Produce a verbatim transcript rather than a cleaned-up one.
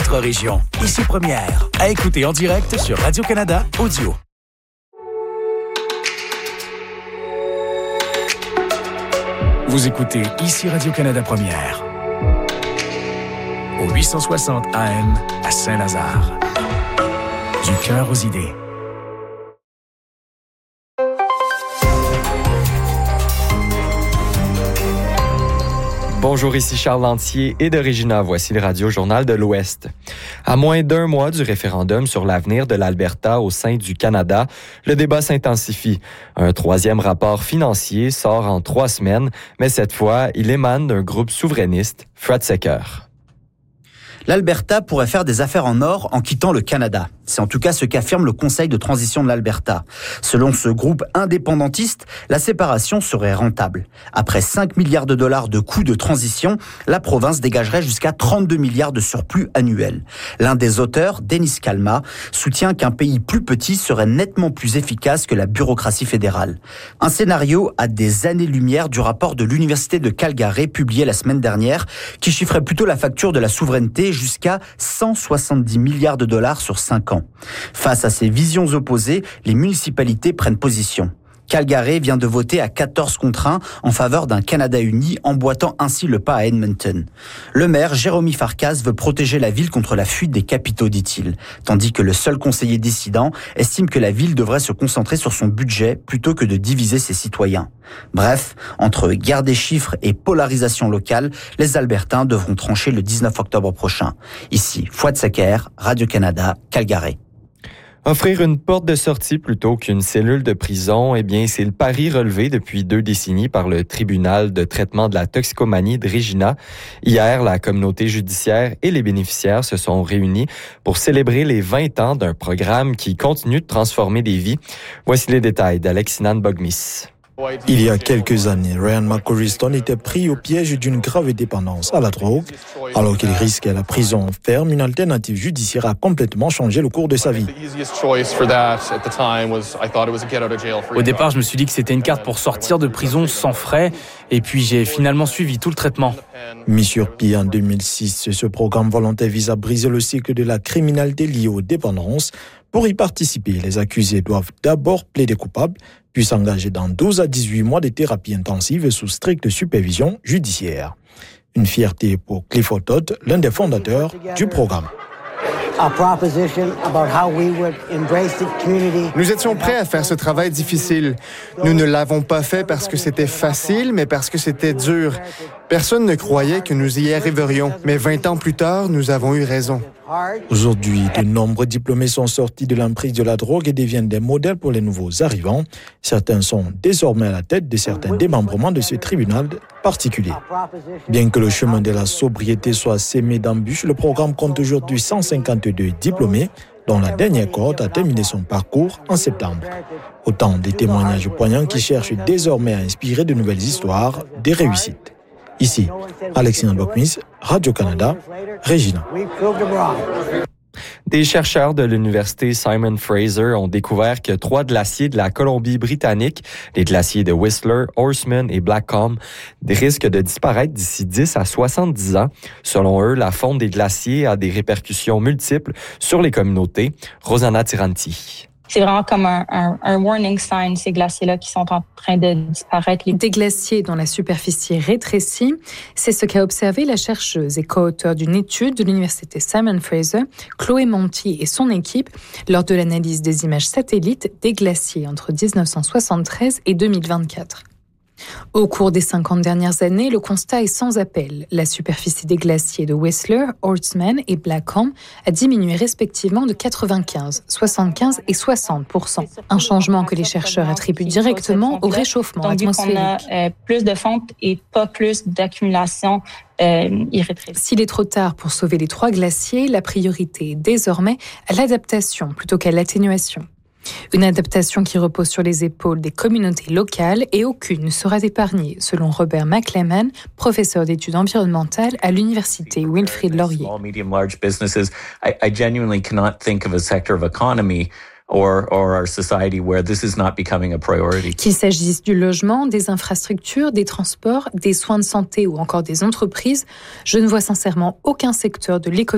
votre région. Ici Première, à écouter en direct sur Radio-Canada Audio. Vous écoutez Ici Radio-Canada Première. Au huit cent soixante A M à Saint-Lazare. Du cœur aux idées. Bonjour, ici Charles Lantier et de Regina. Voici le Radio-Journal de l'Ouest. À moins d'un mois du référendum sur l'avenir de l'Alberta au sein du Canada, le débat s'intensifie. Un troisième rapport financier sort en trois semaines, mais cette fois, il émane d'un groupe souverainiste, Fred Secker. L'Alberta pourrait faire des affaires en or en quittant le Canada. C'est en tout cas ce qu'affirme le Conseil de transition de l'Alberta. Selon ce groupe indépendantiste, la séparation serait rentable. Après cinq milliards de dollars de coûts de transition, la province dégagerait jusqu'à trente-deux milliards de surplus annuels. L'un des auteurs, Dennis Kalma, soutient qu'un pays plus petit serait nettement plus efficace que la bureaucratie fédérale. Un scénario à des années-lumière du rapport de l'Université de Calgary publié la semaine dernière, qui chiffrait plutôt la facture de la souveraineté jusqu'à cent soixante-dix milliards de dollars sur cinq ans. Face à ces visions opposées, les municipalités prennent position. Calgary vient de voter à quatorze contre un en faveur d'un Canada uni, emboîtant ainsi le pas à Edmonton. Le maire, Jérémy Farkas, veut protéger la ville contre la fuite des capitaux, dit-il, tandis que le seul conseiller dissident estime que la ville devrait se concentrer sur son budget plutôt que de diviser ses citoyens. Bref, entre guerre des chiffres et polarisation locale, les Albertains devront trancher le dix-neuf octobre prochain. Ici, Fouad Secker, Radio-Canada, Calgary. Offrir une porte de sortie plutôt qu'une cellule de prison, eh bien, c'est le pari relevé depuis deux décennies par le tribunal de traitement de la toxicomanie de Regina. Hier, la communauté judiciaire et les bénéficiaires se sont réunis pour célébrer les vingt ans d'un programme qui continue de transformer des vies. Voici les détails d'Alexinan Bogmis. Il y a quelques années, Ryan McCorriston était pris au piège d'une grave dépendance à la drogue. Alors qu'il risquait la prison ferme, une alternative judiciaire a complètement changé le cours de sa vie. Au départ, je me suis dit que c'était une carte pour sortir de prison sans frais, et puis j'ai finalement suivi tout le traitement. Mis sur pied en deux mille six, ce programme volontaire vise à briser le cycle de la criminalité liée aux dépendances. Pour y participer, les accusés doivent d'abord plaider coupables, puis s'engager dans douze à dix-huit mois de thérapie intensive sous stricte supervision judiciaire. Une fierté pour Clifford Todd, l'un des fondateurs du programme. Nous étions prêts à faire ce travail difficile. Nous ne l'avons pas fait parce que c'était facile, mais parce que c'était dur. Personne ne croyait que nous y arriverions, mais vingt ans plus tard, nous avons eu raison. Aujourd'hui, de nombreux diplômés sont sortis de l'emprise de la drogue et deviennent des modèles pour les nouveaux arrivants. Certains sont désormais à la tête de certains démembrements de ce tribunal particulier. Bien que le chemin de la sobriété soit sémé d'embûches, le programme compte aujourd'hui cent cinquante-deux diplômés, dont la dernière cohorte a terminé son parcours en septembre. Autant de témoignages poignants qui cherchent désormais à inspirer de nouvelles histoires, des réussites. Ici, Alexina Bokmis, Radio-Canada, Regina. Des chercheurs de l'université Simon Fraser ont découvert que trois glaciers de la Colombie-Britannique, les glaciers de Whistler, Horseman et Blackcomb, risquent de disparaître d'ici dix à soixante-dix ans. Selon eux, la fonte des glaciers a des répercussions multiples sur les communautés. Rosanna Tiranti. C'est vraiment comme un, un, un warning sign, ces glaciers-là qui sont en train de disparaître. Des glaciers dont la superficie rétrécit, c'est ce qu'a observé la chercheuse et co-auteure d'une étude de l'université Simon Fraser, Chloé Monti et son équipe, lors de l'analyse des images satellites des glaciers entre dix-neuf cent soixante-treize et deux mille vingt-quatre. Au cours des cinquante dernières années, le constat est sans appel. La superficie des glaciers de Whistler, Horseman et Blackcomb a diminué respectivement de quatre-vingt-quinze, soixante-quinze et soixante pour cent. Un changement que les chercheurs attribuent directement au réchauffement Donc, atmosphérique. Donc, on a euh, plus de fonte et pas plus d'accumulation euh, irrétrécible. S'il est trop tard pour sauver les trois glaciers, la priorité est désormais à l'adaptation plutôt qu'à l'atténuation. Une adaptation qui repose sur les épaules des communautés locales et aucune ne sera épargnée, selon Robert McLeman, professeur d'études environnementales à l'université Wilfrid Laurier. Small, medium, large businesses, I, I genuinely cannot think of a sector of economy or or our society where this is not becoming a priority. Qu'il s'agisse du logement, des infrastructures, des transports, des soins de santé ou encore des entreprises, je ne vois sincèrement aucun secteur de l'économie